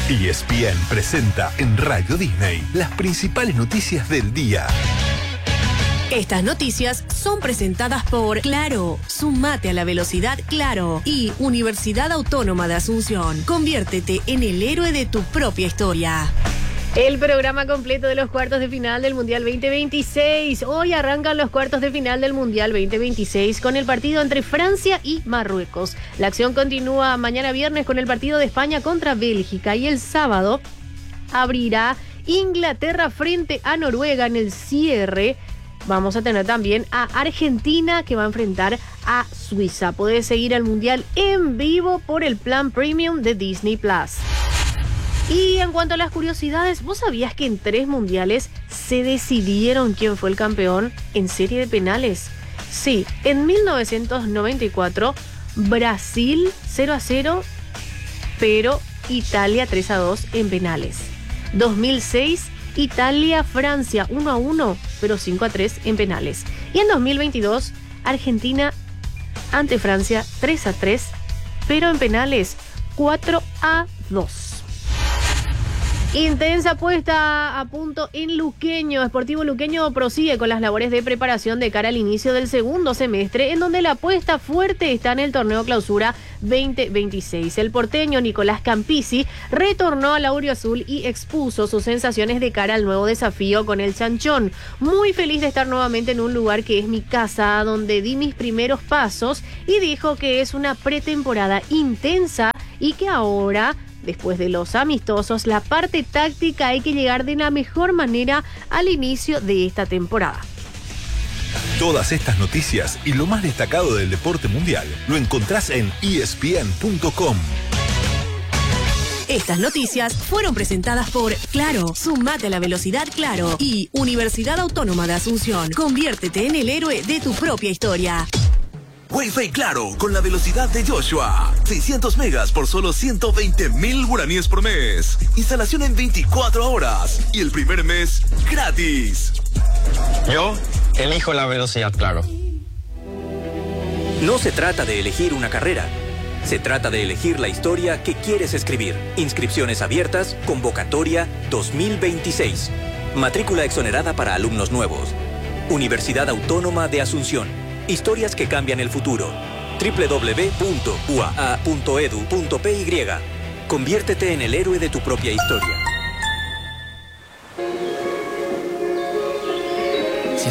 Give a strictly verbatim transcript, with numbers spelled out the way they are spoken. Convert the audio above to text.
E S P N presenta en Radio Disney las principales noticias del día. Estas noticias son presentadas por Claro. Sumate a la velocidad Claro. Y Universidad Autónoma de Asunción. Conviértete en el héroe de tu propia historia. El programa completo de los cuartos de final del Mundial veinte veintiséis. Hoy arrancan los cuartos de final del Mundial veinte veintiséis con el partido entre Francia y Marruecos. La acción continúa mañana viernes con el partido de España contra Bélgica y el sábado abrirá Inglaterra frente a Noruega en el cierre. Vamos a tener también a Argentina que va a enfrentar a Suiza. Podés seguir al Mundial en vivo por el plan Premium de Disney Plus. Y en cuanto a las curiosidades, ¿vos sabías que en tres mundiales se decidieron quién fue el campeón en serie de penales? Sí, en mil novecientos noventa y cuatro, Brasil cero a cero, pero Italia tres a dos en penales. dos mil seis, Italia-Francia uno a uno, pero cinco a tres en penales. Y en dos mil veintidós, Argentina ante Francia tres a tres, pero en penales cuatro a dos. Intensa puesta a punto en Luqueño. Sportivo Luqueño prosigue con las labores de preparación de cara al inicio del segundo semestre, en donde la apuesta fuerte está en el torneo Clausura veinte veintiséis. El porteño Nicolás Campisi retornó al auriazul y expuso sus sensaciones de cara al nuevo desafío con el Chanchón. Muy feliz de estar nuevamente en un lugar que es mi casa, donde di mis primeros pasos, y dijo que es una pretemporada intensa y que ahora, después de los amistosos, la parte táctica hay que llegar de la mejor manera al inicio de esta temporada. Todas estas noticias y lo más destacado del deporte mundial lo encontrás en E S P N punto com. Estas noticias fueron presentadas por Claro. Sumate a la velocidad Claro. Y Universidad Autónoma de Asunción. Conviértete en el héroe de tu propia historia. Wi-Fi Claro, con la velocidad de Joshua. seiscientos megas por solo ciento veinte mil guaraníes por mes. Instalación en veinticuatro horas. Y el primer mes, gratis. Yo elijo la velocidad Claro. No se trata de elegir una carrera. Se trata de elegir la historia que quieres escribir. Inscripciones abiertas, convocatoria dos mil veintiséis. Matrícula exonerada para alumnos nuevos. Universidad Autónoma de Asunción. Historias que cambian el futuro. doble u doble u doble u punto u a a punto e d u punto p y. Conviértete en el héroe de tu propia historia.